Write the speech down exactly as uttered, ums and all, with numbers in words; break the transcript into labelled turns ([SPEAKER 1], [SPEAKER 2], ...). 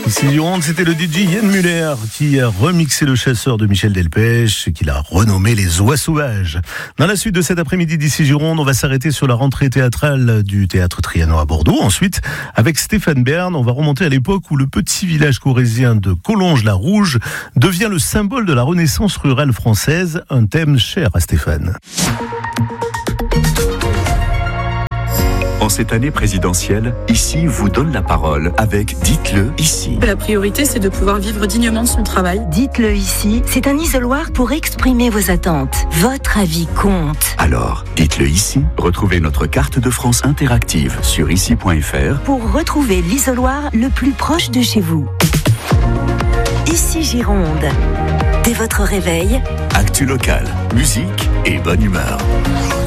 [SPEAKER 1] Ici Gironde, c'était le D J Yann Muller qui a remixé Le Chasseur de Michel Delpech, qu'il a renommé Les Oies Sauvages. Dans la suite de cet après-midi d'ici Gironde, on va s'arrêter sur la rentrée théâtrale du Théâtre Trianon à Bordeaux. Ensuite, avec Stéphane Bern, on va remonter à l'époque où le petit village corrézien de Collonges-la-Rouge devient le symbole de la renaissance rurale française, un thème cher à Stéphane.
[SPEAKER 2] En cette année présidentielle, Ici vous donne la parole avec Dites-le ici.
[SPEAKER 3] La priorité, c'est de pouvoir vivre dignement de son travail.
[SPEAKER 4] Dites-le ici, c'est un isoloir pour exprimer vos attentes. Votre avis compte.
[SPEAKER 2] Alors, dites-le ici. Retrouvez notre carte de France interactive sur ici point f r
[SPEAKER 4] pour retrouver l'isoloir le plus proche de chez vous. Ici Gironde. Dès votre réveil,
[SPEAKER 2] actu local, musique et bonne humeur.